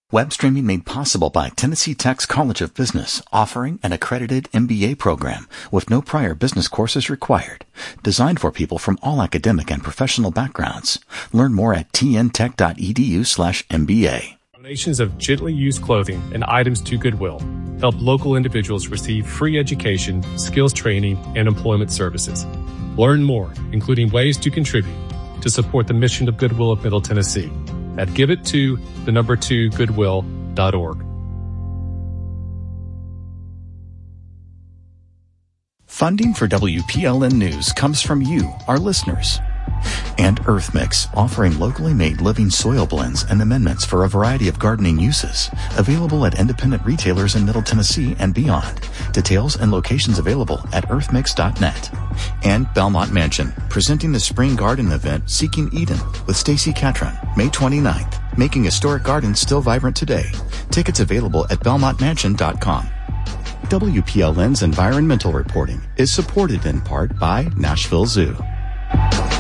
Web streaming made possible by Tennessee Tech's College of Business, offering an accredited MBA program with no prior business courses required. Designed for people from all academic and professional backgrounds. Learn more at tntech.edu/MBA. Donations of gently used clothing and items to Goodwill help local individuals receive free education, skills training, and employment services. Learn more, including ways to contribute, to support the mission of Goodwill of Middle Tennessee at giveitto2goodwill.org. Funding for WPLN News comes from you, our listeners. And EarthMix, offering locally made living soil blends and amendments for a variety of gardening uses. Available at independent retailers in Middle Tennessee and beyond. Details and locations available at earthmix.net. And Belmont Mansion, presenting the Spring Garden event Seeking Eden with Stacy Catron, May 29th. Making historic gardens still vibrant today. Tickets available at belmontmansion.com. WPLN's environmental reporting is supported in part by Nashville Zoo.